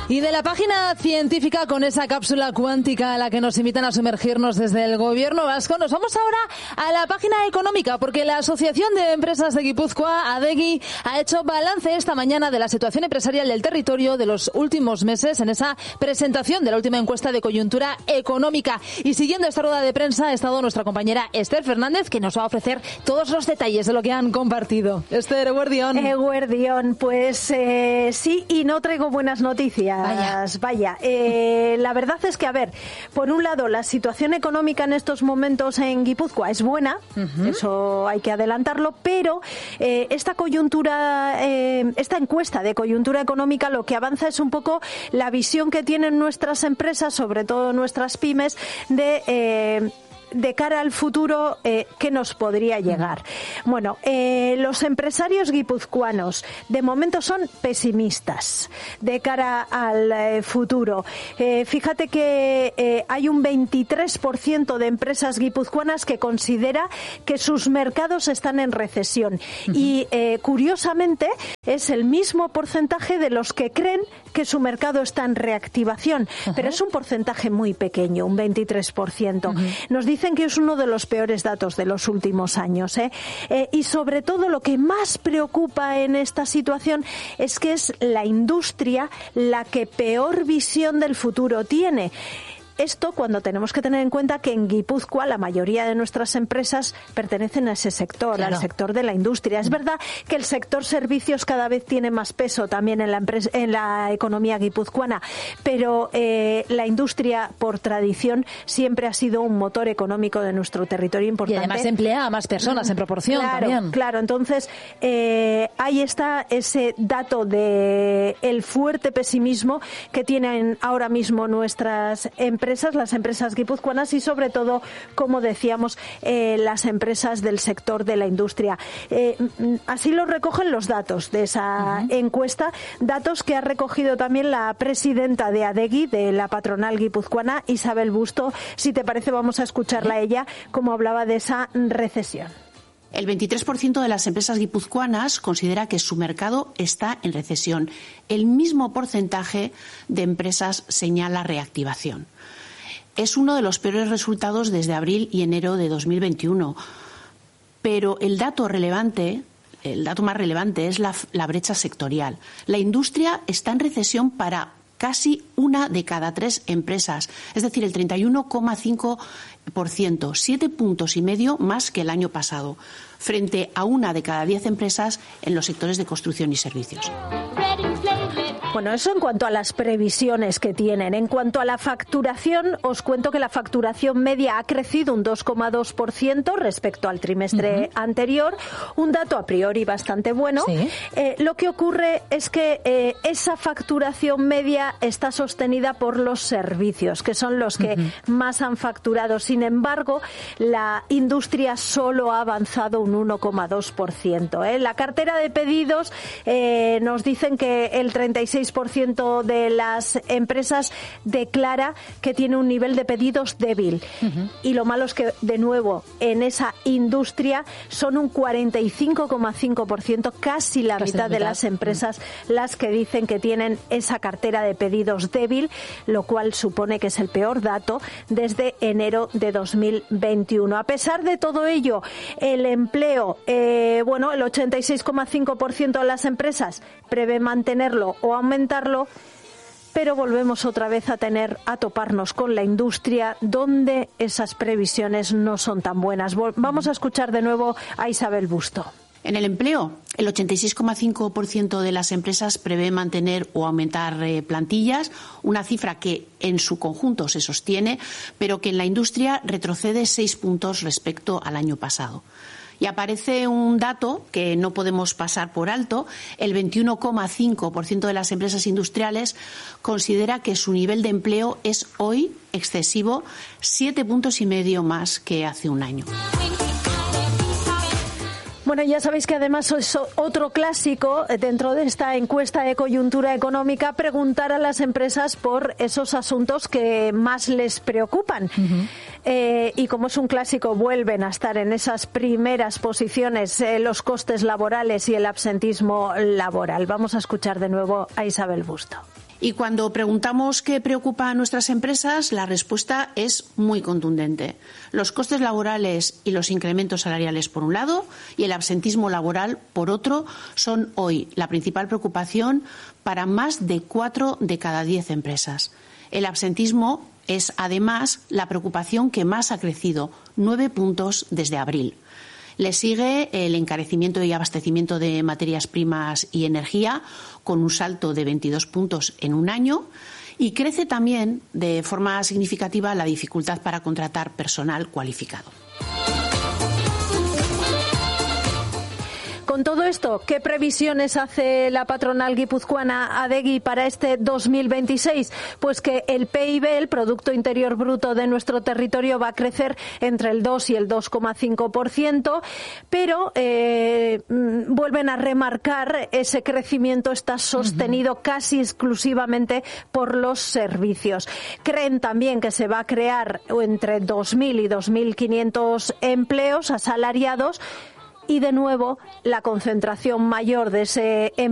Y de la página científica, con esa cápsula cuántica a la que nos invitan a sumergirnos desde el gobierno vasco, nos vamos ahora a la página económica, porque la Asociación de Empresas de Guipúzcoa, ADEGI, ha hecho balance esta mañana de la situación empresarial del territorio de los últimos meses en esa presentación de la última encuesta de coyuntura económica. Y siguiendo esta rueda de prensa ha estado nuestra compañera Esther Fernández, que nos va a ofrecer todos los detalles de lo que han compartido. Esther, Eguerdión. Eguerdión, pues sí, y no traigo buenas noticias. Vaya. La verdad es que, a ver, por un lado, la situación económica en estos momentos en Guipúzcoa es buena, eso hay que adelantarlo, pero esta coyuntura, esta encuesta de coyuntura económica lo que avanza es un poco la visión que tienen nuestras empresas, sobre todo nuestras pymes, de cara al futuro, ¿qué nos podría llegar? Bueno, los empresarios guipuzcoanos de momento son pesimistas de cara al futuro. Fíjate que hay un 23% de empresas guipuzcoanas que considera que sus mercados están en recesión. Y curiosamente es el mismo porcentaje de los que creen que su mercado está en reactivación, pero es un porcentaje muy pequeño, un 23%. Nos dicen que es uno de los peores datos de los últimos años, y sobre todo lo que más preocupa en esta situación es que es la industria la que peor visión del futuro tiene. Esto cuando tenemos que tener en cuenta que en Guipúzcoa la mayoría de nuestras empresas pertenecen a ese sector, claro, al sector de la industria. Es verdad que el sector servicios cada vez tiene más peso también en la economía guipuzcoana, pero la industria, por tradición, siempre ha sido un motor económico de nuestro territorio importante. Y además emplea a más personas en proporción también. Claro, entonces ahí está ese dato de el fuerte pesimismo que tienen ahora mismo nuestras empresas, las empresas guipuzcoanas y sobre todo, como decíamos, las empresas del sector de la industria. Así lo recogen los datos de esa encuesta, datos que ha recogido también la presidenta de ADEGI, de la patronal guipuzcoana, Isabel Busto. Si te parece, vamos a escucharla a ella, como hablaba de esa recesión. El 23% de las empresas guipuzcoanas considera que su mercado está en recesión. El mismo porcentaje de empresas señala reactivación. Es uno de los peores resultados desde abril y enero de 2021. Pero el dato más relevante es la brecha sectorial. La industria está en recesión para casi 1 de cada 3 empresas, es decir, el 31,5%, 7 puntos y medio más que el año pasado, frente a 1 de cada 10 empresas en los sectores de construcción y servicios. Bueno, eso en cuanto a las previsiones que tienen. En cuanto a la facturación, os cuento que la facturación media ha crecido un 2,2% respecto al trimestre anterior, un dato a priori bastante bueno. Sí. Lo que ocurre es que esa facturación media está sostenida por los servicios, que son los que más han facturado. Sin embargo, la industria solo ha avanzado un 1,2%. La cartera de pedidos nos dicen que el 36% de las empresas declara que tiene un nivel de pedidos débil. Y lo malo es que, de nuevo, en esa industria son un 45,5%, casi la mitad de las empresas las que dicen que tienen esa cartera de pedidos débil, lo cual supone que es el peor dato desde enero de 2021. A pesar de todo ello, el empleo, el 86,5% de las empresas prevé mantenerlo o aumentarlo, pero volvemos otra vez a toparnos con la industria, donde esas previsiones no son tan buenas. Vamos a escuchar de nuevo a Isabel Busto. En el empleo, el 86,5% de las empresas prevé mantener o aumentar plantillas, una cifra que en su conjunto se sostiene, pero que en la industria retrocede 6 puntos respecto al año pasado. Y aparece un dato que no podemos pasar por alto. El 21,5% de las empresas industriales considera que su nivel de empleo es hoy excesivo, 7 puntos y medio más que hace un año. Bueno, ya sabéis que además es otro clásico dentro de esta encuesta de coyuntura económica, preguntar a las empresas por esos asuntos que más les preocupan. Y como es un clásico, vuelven a estar en esas primeras posiciones los costes laborales y el absentismo laboral. Vamos a escuchar de nuevo a Isabel Busto. Y cuando preguntamos qué preocupa a nuestras empresas, la respuesta es muy contundente. Los costes laborales y los incrementos salariales, por un lado, y el absentismo laboral, por otro, son hoy la principal preocupación para más de 4 de cada 10 empresas. El absentismo es, además, la preocupación que más ha crecido, 9 puntos desde abril. Le sigue el encarecimiento y abastecimiento de materias primas y energía, con un salto de 22 puntos en un año, y crece también de forma significativa la dificultad para contratar personal cualificado. Con todo esto, ¿qué previsiones hace la patronal guipuzcoana Adegi para este 2026? Pues que el PIB, el Producto Interior Bruto de nuestro territorio, va a crecer entre el 2 y el 2,5%, pero vuelven a remarcar ese crecimiento está sostenido casi exclusivamente por los servicios. Creen también que se va a crear entre 2.000 y 2.500 empleos asalariados, y de nuevo la concentración mayor de ese